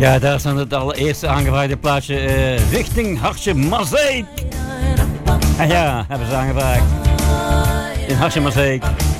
Ja, daar is dan het allereerste aangevraagde plaatje richting Hartje Mazeik. Ja, hebben ze aangevraagd. In Hartje Mazeik.